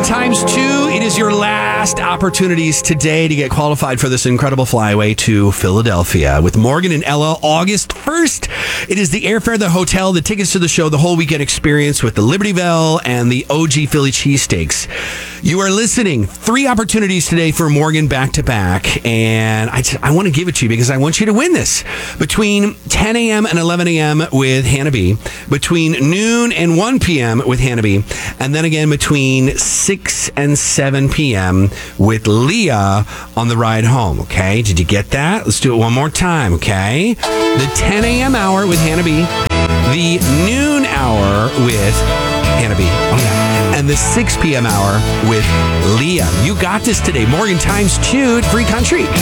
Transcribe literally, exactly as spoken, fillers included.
Morgan times two. It is your last opportunities today to get qualified for this incredible flyaway to Philadelphia with Morgan and Ella August first. It is the airfare, the hotel, the tickets to the show, the whole weekend experience with the Liberty Bell and the O G Philly cheesesteaks. You are listening. Three opportunities today for Morgan back to back. And I, t- I want to give it to you because I want you to win this. Between ten a.m. and eleven a.m. with Hannah B. Between noon and one p.m. with Hannah B. And then again between six and seven p.m. with Leah on the ride home. Okay, did you get that? Let's do it one more time, okay? The ten a.m. hour with Hannah B. The noon hour with Hannah B. Oh, yeah. And the six p.m. hour with Leah. You got this today. Morgan times two at Free Country.